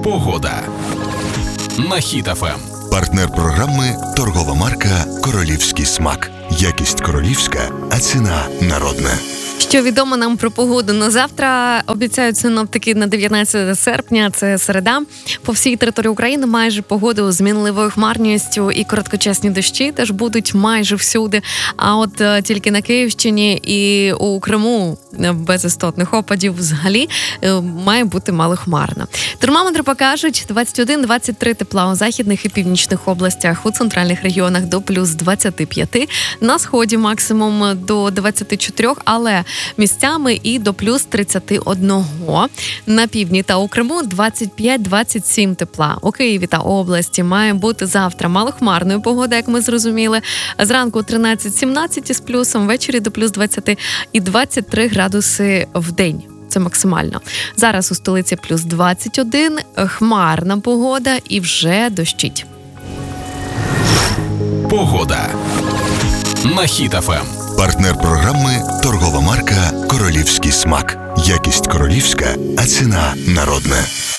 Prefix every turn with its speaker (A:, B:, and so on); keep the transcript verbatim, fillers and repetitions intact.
A: Погода на Хіт еф ем.
B: Партнер програми – торгова марка «Королівський смак». Якість королівська, а ціна народна.
C: Що відомо нам про погоду на завтра? Обіцяють синоптики на дев'ятнадцяте серпня, це середа. По всій території України майже погоду з мінливою хмарністю і короткочасні дощі теж будуть майже всюди. А от е, тільки на Київщині і у Криму без істотних опадів взагалі е, має бути малохмарно. Термометри покажуть двадцять один - двадцять три тепла у західних і північних областях, у центральних регіонах до плюс двадцять п'ять, на сході максимум до двадцять чотири, але місцями і до плюс тридцять один. На півдні та у Криму двадцять п'ять - двадцять сім тепла. У Києві та області має бути завтра малохмарною погода, як ми зрозуміли. Зранку тринадцять - сімнадцять із плюсом, ввечері до плюс двадцять і двадцять три градуси в день. Це максимально. Зараз у столиці плюс двадцять один, хмарна погода і вже дощить.
A: Погода на Хіт еф ем.
B: Партнер програми – торгова марка «Королівський смак». Якість королівська, а ціна народна.